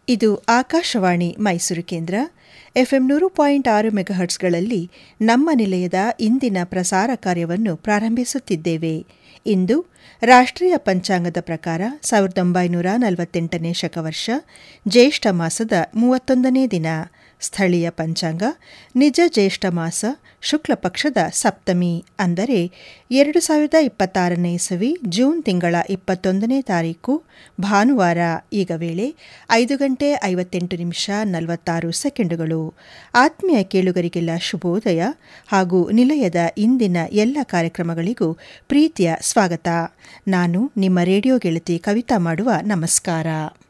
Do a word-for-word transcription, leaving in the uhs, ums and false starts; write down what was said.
ಇದು ಆಕಾಶವಾಣಿ ಮೈಸೂರು ಕೇಂದ್ರ. ಎಫ್ಎಂ ನೂರು ಪಾಯಿಂಟ್ ಆರು ಮೆಗಾಹರ್ಟ್ಸ್ಗಳಲ್ಲಿ ನಮ್ಮ ನಿಲಯದ ಇಂದಿನ ಪ್ರಸಾರ ಕಾರ್ಯವನ್ನು ಪ್ರಾರಂಭಿಸುತ್ತಿದ್ದೇವೆ. ಇಂದು ರಾಷ್ಟ್ರೀಯ ಪಂಚಾಂಗದ ಪ್ರಕಾರ ಸಾವಿರದ ಒಂಬೈನೂರ ನಲವತ್ತೆಂಟನೇ ಶಕವರ್ಷ ಜ್ಯೇಷ್ಠ ಮಾಸದ ಮೂವತ್ತೊಂದನೇ ದಿನ. ಸ್ಥಳೀಯ ಪಂಚಾಂಗ ನಿಜ ಜ್ಯೇಷ್ಠ ಮಾಸ ಶುಕ್ಲ ಪಕ್ಷದ ಸಪ್ತಮಿ, ಅಂದರೆ ಎರಡು ಸಾವಿರದ ಇಪ್ಪತ್ತಾರನೇ ಇಸವಿ ಜೂನ್ ತಿಂಗಳ ಇಪ್ಪತ್ತೊಂದನೇ ತಾರೀಕು ಭಾನುವಾರ. ಈಗ ವೇಳೆ ಐದು ಗಂಟೆ ಐವತ್ತೆಂಟು ನಿಮಿಷ ನಲವತ್ತಾರು ಸೆಕೆಂಡುಗಳು. ಆತ್ಮೀಯ ಕೇಳುಗರಿಗೆಲ್ಲ ಶುಭೋದಯ ಹಾಗೂ ನಿಲಯದ ಇಂದಿನ ಎಲ್ಲ ಕಾರ್ಯಕ್ರಮಗಳಿಗೂ ಪ್ರೀತಿಯ ಸ್ವಾಗತ. ನಾನು ನಿಮ್ಮ ರೇಡಿಯೋ ಗೆಳತಿ ಕವಿತಾ ಮಾಡುವ ನಮಸ್ಕಾರ.